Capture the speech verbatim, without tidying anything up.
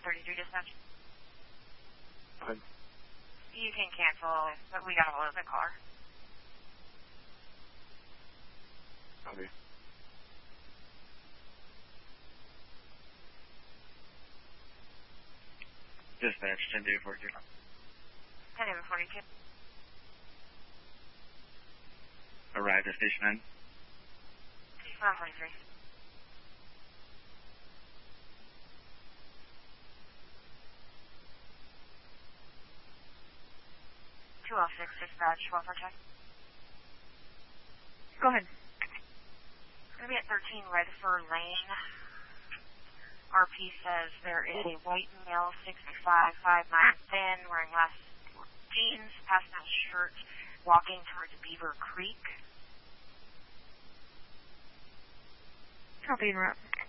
thirty-three dispatch. Go ahead. You can cancel, but we gotta load the car. Okay. Dispatch, ten day forty-two. ten day forty-two. Arrived at station nine. one forty-three. two oh six dispatch, welfare check. Go ahead. It's going to be at thirteen Redford Lane. R P says there is a white male, sixty-five, five nine, thin, wearing less jeans, pastel shirt, walking towards Beaver Creek. Copy and route.